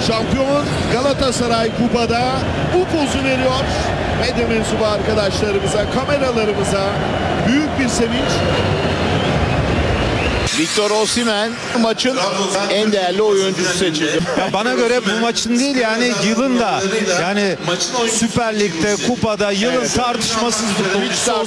Şampiyon Galatasaray kupada bu pozu veriyor. Medya mensubu arkadaşlarımıza, kameralarımıza büyük bir sevinç. Victor Osimhen maçın en değerli oyuncusu seçildi. Ya bana göre bu maçın değil yani yılın da yani Süper Lig'de, kupada yılın tartışmasız